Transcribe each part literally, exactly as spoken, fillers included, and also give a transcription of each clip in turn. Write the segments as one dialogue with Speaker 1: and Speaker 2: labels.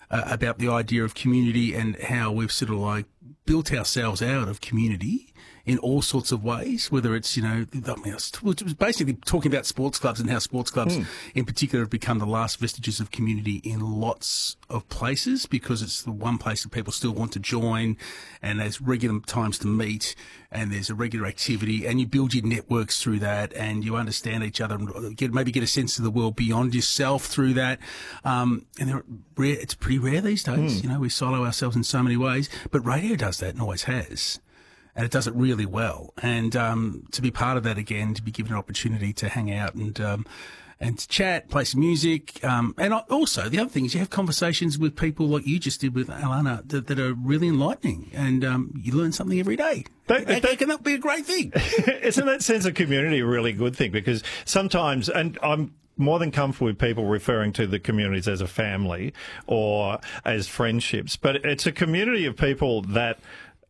Speaker 1: uh, about the idea of community and how we've sort of like built ourselves out of community in all sorts of ways, whether it's, you know, I mean, it was basically talking about sports clubs and how sports clubs mm. in particular have become the last vestiges of community in lots of places because it's the one place that people still want to join and there's regular times to meet and there's a regular activity and you build your networks through that and you understand each other and get, maybe get a sense of the world beyond yourself through that. Um, and they're rare, it's pretty rare these days. Mm. You know, we silo ourselves in so many ways, but radio does that and always has. And it does it really well. And um, to be part of that again, to be given an opportunity to hang out and um, and to chat, play some music. Um, and also, the other thing is you have conversations with people like you just did with Alana that, that are really enlightening. And um, you learn something every day. That, that, that can that be a great thing?
Speaker 2: Isn't that sense of community a really good thing? Because sometimes, and I'm more than comfortable with people referring to the communities as a family or as friendships, but it's a community of people that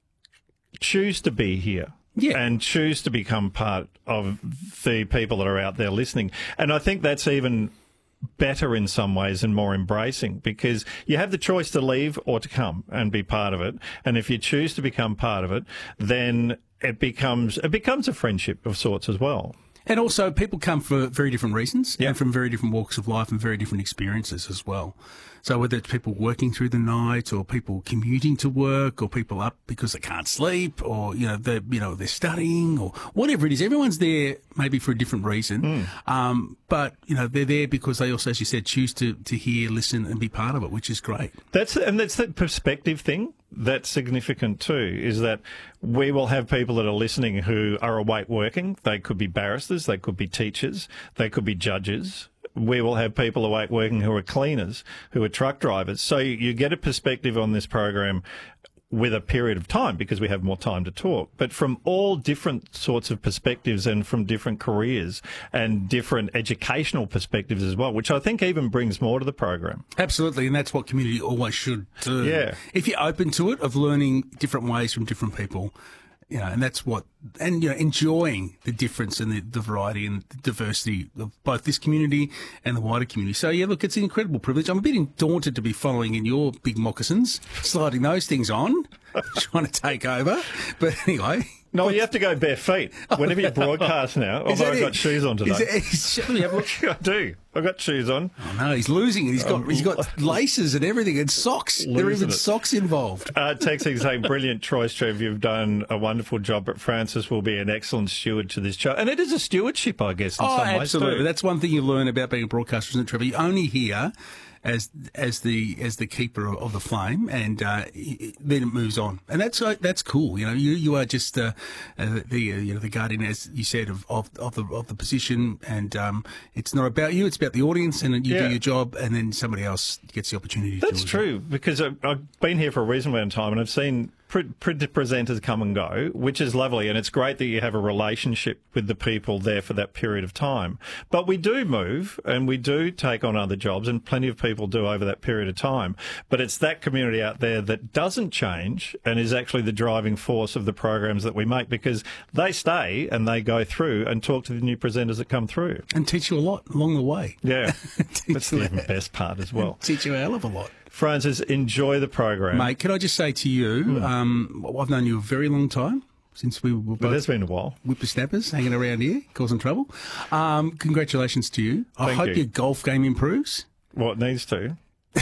Speaker 2: choose to be here yeah. and choose to become part of the people that are out there listening. And I think that's even better in some ways and more embracing because you have the choice to leave or to come and be part of it. And if you choose to become part of it, then it becomes it becomes a friendship of sorts as well.
Speaker 1: And also, people come for very different reasons
Speaker 2: yep.
Speaker 1: and from very different walks of life and very different experiences as well. So whether it's people working through the night or people commuting to work or people up because they can't sleep or, you know, they're, you know, they're studying or whatever it is, everyone's there maybe for a different reason. Mm. Um, but, you know, they're there because they also, as you said, choose to, to hear, listen and be part of it, which is great.
Speaker 2: That's And that's that perspective thing. That's significant too, is that we will have people that are listening who are awake working. They could be barristers, they could be teachers, they could be judges. We will have people awake working who are cleaners, who are truck drivers. So you get a perspective on this program with a period of time because we have more time to talk, but from all different sorts of perspectives and from different careers and different educational perspectives as well, which I think even brings more to the program.
Speaker 1: Absolutely, and that's what community always should do.
Speaker 2: Yeah.
Speaker 1: If you're open to it, of learning different ways from different people, you know, and that's what, and, you know, enjoying the difference and the, the variety and the diversity of both this community and the wider community. So, yeah, look, it's an incredible privilege. I'm a bit daunted to be following in your big moccasins, sliding those things on, trying to take over. But anyway.
Speaker 2: No, you have to go bare feet whenever you broadcast now, although I've got shoes on today.
Speaker 1: Is it, let me have a look.
Speaker 2: I do. I've got shoes on.
Speaker 1: Oh, no, he's losing it. He's got um, he's got laces and everything and socks. There are even it. socks involved.
Speaker 2: Uh, texting saying, brilliant choice, Trev. You've done a wonderful job, but Francis will be an excellent steward to this show. And it is a stewardship, I guess, in
Speaker 1: oh,
Speaker 2: some ways.
Speaker 1: Absolutely. That's one thing you learn about being a broadcaster, isn't it, Trevor? You only hear as as the as the keeper of, of the flame, and uh, then it moves on, and that's uh, that's cool. You know, you you are just uh, uh, the uh, you know the guardian, as you said, of of, of the of the position, and um, it's not about you; it's about the audience, and you
Speaker 2: yeah.
Speaker 1: do your job, and then somebody else gets the opportunity.
Speaker 2: That's
Speaker 1: to do
Speaker 2: true,
Speaker 1: it.
Speaker 2: because I've, I've been here for a reasonable amount of time, and I've seen pre- pre- presenters come and go, which is lovely, and it's great that you have a relationship with the people there for that period of time. But we do move, and we do take on other jobs, and plenty of people do over that period of time. But it's that community out there that doesn't change and is actually the driving force of the programs that we make, because they stay and they go through and talk to the new presenters that come through.
Speaker 1: And teach you a lot along the way.
Speaker 2: Yeah, that's the even best part as well.
Speaker 1: Teach you a hell of a lot.
Speaker 2: Francis, enjoy the program.
Speaker 1: Mate, can I just say to you, mm. um, I've known you a very long time. Since we were both
Speaker 2: it has been a while.
Speaker 1: whippersnappers hanging around here, causing trouble. Um, congratulations to you. I
Speaker 2: Thank
Speaker 1: hope
Speaker 2: you.
Speaker 1: your golf game improves.
Speaker 2: Well, it needs to.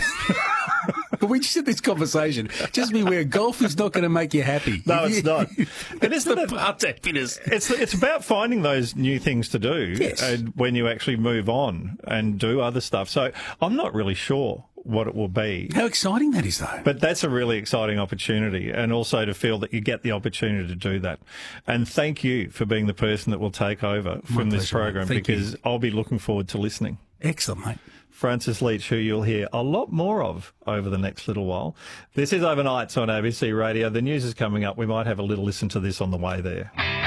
Speaker 1: But we just had this conversation. Just be aware, golf is not going to make you happy.
Speaker 2: No, it's not.
Speaker 1: It is the part of happiness.
Speaker 2: It's it's about finding those new things to do,
Speaker 1: yes.
Speaker 2: and when you actually move on and do other stuff. So I'm not really sure what it will be.
Speaker 1: How exciting that is, though.
Speaker 2: But that's a really exciting opportunity, and also to feel that you get the opportunity to do that. And thank you for being the person that will take over
Speaker 1: My
Speaker 2: from this
Speaker 1: pleasure,
Speaker 2: program,
Speaker 1: Thank
Speaker 2: because
Speaker 1: you.
Speaker 2: I'll be looking forward to listening.
Speaker 1: Excellent, mate.
Speaker 2: Francis Leach, who you'll hear a lot more of over the next little while. This is Overnights on A B C Radio. The news is coming up. We might have a little listen to this on the way there.